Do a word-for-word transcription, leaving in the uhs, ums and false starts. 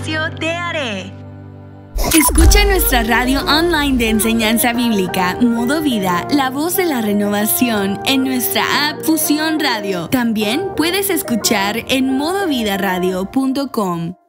espacio Te Haré. Escucha nuestra radio online de enseñanza bíblica, Modo Vida, la voz de la renovación, en nuestra app Fusión Radio. También puedes escuchar en modo vida radio punto com.